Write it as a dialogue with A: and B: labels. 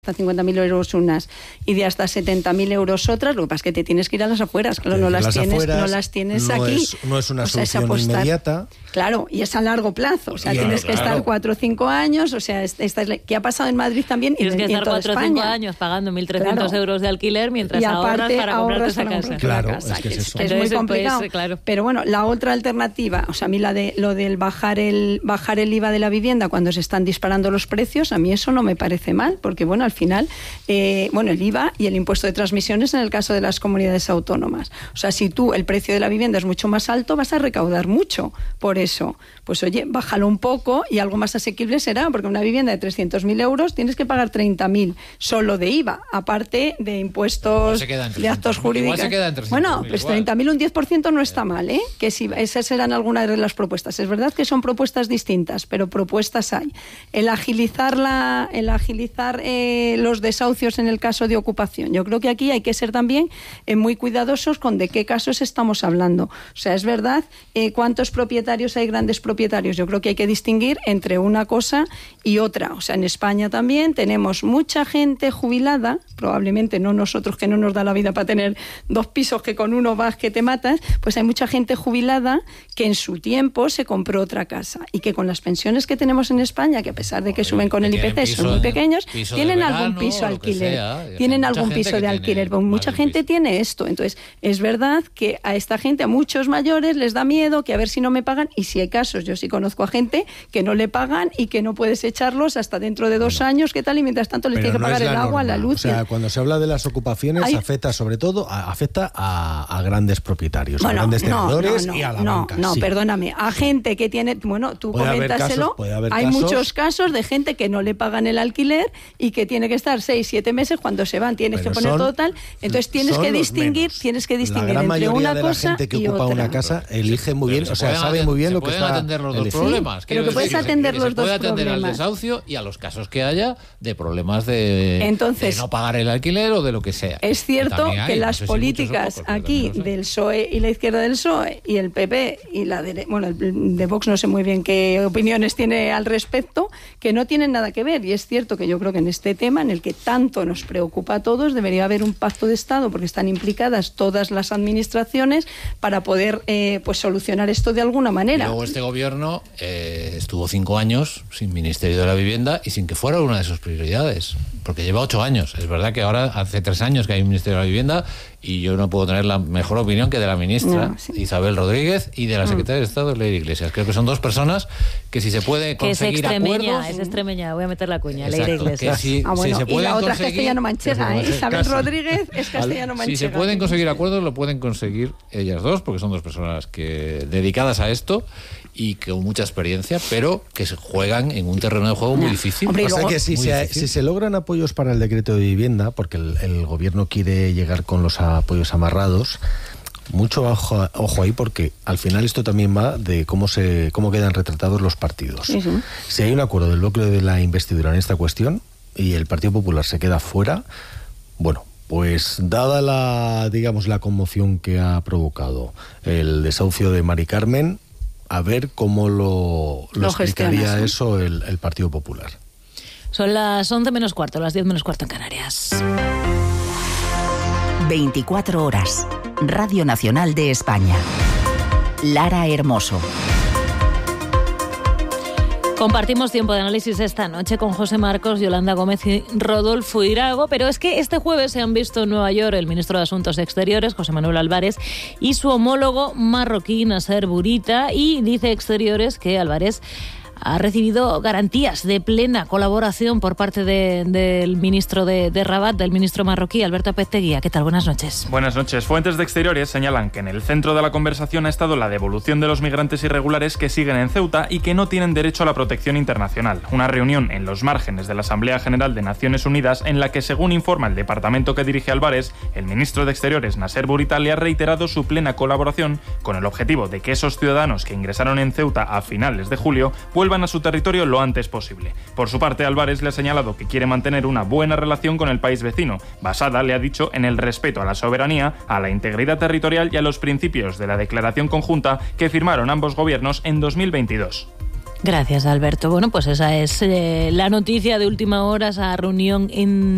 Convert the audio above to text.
A: hasta 50.000 euros unas y de hasta 70.000 euros otras. Lo que pasa es que te tienes que ir a las afueras, claro, no las tienes aquí.
B: No es una solución inmediata.
A: Claro, y es a largo plazo, o sea, tienes que estar 4 o 5 años, o sea, ¿qué ha pasado en Madrid también?
C: Tienes que estar 4 o 5 años pagando 1.300 euros de alquiler mientras ahorras para comprarte esa casa.
B: Claro, es que es eso.
A: Es muy complicado.
C: Pues, claro.
A: Pero bueno, la otra alternativa, o sea, a mí lo del bajar el IVA de la vivienda cuando se están disparando los precios, a mí eso no me parece mal, porque bueno, al final, el IVA y el impuesto de transmisiones en el caso de las comunidades autónomas. O sea, si tú el precio de la vivienda es mucho más alto, vas a recaudar mucho por eso. Pues oye, bájalo un poco y algo más asequible será, porque una vivienda de 300.000 euros tienes que pagar 30.000 solo de IVA, aparte de impuestos de actos jurídicos. Bueno, pues 30.000, un 10% no está mal, ¿eh? Que si esas serán algunas de las propuestas. Es verdad que son propuestas distintas, pero propuestas hay. El agilizar los desahucios en el caso de ocupación. Yo creo que aquí hay que ser también muy cuidadosos con de qué casos estamos hablando. O sea, es verdad, ¿cuántos propietarios hay, grandes propietarios? Yo creo que hay que distinguir entre una cosa y otra. O sea, en España también tenemos mucha gente jubilada, probablemente no nosotros, que no nos da la vida para tener 2 pisos, que con uno vas que te matas, pues hay mucha gente jubilada que en su tiempo se compró otra casa y que con las pensiones que tenemos en España, que a pesar de que suben con el IPC, son muy pequeños, tienen algún piso alquiler, tienen algún piso de alquiler. Mucha gente tiene esto. Entonces, es verdad que a esta gente, a muchos mayores, les da miedo que a ver si no me pagan, y si hay casos, yo sí conozco a gente que no le pagan y que no puedes echarlos hasta dentro de 2 años, ¿qué tal? Y mientras tanto les tiene que pagar el agua, la luz.
B: O sea, cuando se habla de las ocupaciones, afecta sobre todo a grandes propietarios, a grandes tenedores y a la banca.
A: Perdóname, a gente que tiene, tú coméntaselo, hay muchos casos de gente que no le pagan el alquiler y que tiene que estar 6-7 meses, cuando se van tienes que poner todo tal. Entonces tienes que distinguir entre una cosa
B: la gente que
A: y
B: ocupa
A: otra.
B: una casa elige muy bien, o sea, sabe muy bien lo que está.
D: Pueden atender los dos problemas.
A: Pero que puedes atender los dos problemas.
D: Se puede atender al desahucio y a los casos que haya de problemas de no pagar el alquiler o de lo que sea.
A: Es cierto que las políticas aquí del PSOE y la izquierda del PSOE y el PP y el de Vox, no sé muy bien qué opiniones tiene al respecto, que no tienen nada que ver. Y es cierto que yo creo que en este tema, en el que tanto nos preocupa a todos, debería haber un pacto de Estado, porque están implicadas todas las administraciones para poder solucionar esto de alguna manera.
D: Y luego este gobierno estuvo 5 años sin Ministerio de la Vivienda y sin que fuera una de sus prioridades, porque lleva 8 años. Es verdad que ahora hace 3 años que hay un Ministerio de la Vivienda y yo no puedo tener la mejor opinión que de la ministra Isabel Rodríguez y de la secretaria de Estado, Leire Iglesias. Creo que son 2 personas que si se puede conseguir acuerdos...
C: Es extremeña, voy a meter la cuña,
D: Exacto,
C: Leire Iglesias.
D: Si se
A: y la otra es
D: conseguir,
A: castellano-manchega, Isabel Rodríguez es castellano-manchega.
D: Si se pueden conseguir acuerdos, lo pueden conseguir ellas dos, porque son 2 personas dedicadas a esto y con mucha experiencia, pero que se juegan en un terreno de juego muy difícil.
B: O sea que si se logran apoyos para el decreto de vivienda, porque el gobierno quiere llegar con los apoyos amarrados, mucho ojo ahí, porque al final esto también va de cómo quedan retratados los partidos. Uh-huh. Si hay un acuerdo del bloque de la investidura en esta cuestión y el Partido Popular se queda fuera, bueno, pues dada la conmoción que ha provocado el desahucio de Mari Carmen, a ver cómo lo explicaría eso el Partido Popular.
C: Son las 11 menos cuarto, las 10 menos cuarto en Canarias.
E: 24 horas. Radio Nacional de España. Lara Hermoso.
C: Compartimos tiempo de análisis esta noche con José Marcos, Yolanda Gómez y Rodolfo Irago, pero es que este jueves se han visto en Nueva York el ministro de Asuntos Exteriores, José Manuel Álvarez, y su homólogo marroquí, Nasser Bourita, y dice Exteriores que Álvarez ha recibido garantías de plena colaboración por parte del ministro de Rabat, del ministro marroquí, Alberto Petteguía. ¿Qué tal? Buenas noches.
F: Buenas noches. Fuentes de Exteriores señalan que en el centro de la conversación ha estado la devolución de los migrantes irregulares que siguen en Ceuta y que no tienen derecho a la protección internacional. Una reunión en los márgenes de la Asamblea General de Naciones Unidas en la que, según informa el departamento que dirige Álvarez, el ministro de Exteriores, Nasser Bourita, le ha reiterado su plena colaboración con el objetivo de que esos ciudadanos que ingresaron en Ceuta a finales de julio vuelvan a su territorio lo antes posible. Por su parte, Álvarez le ha señalado que quiere mantener una buena relación con el país vecino, basada, le ha dicho, en el respeto a la soberanía, a la integridad territorial y a los principios de la declaración conjunta que firmaron ambos gobiernos en 2022.
C: Gracias, Alberto. Bueno, pues esa es la noticia de última hora, esa reunión en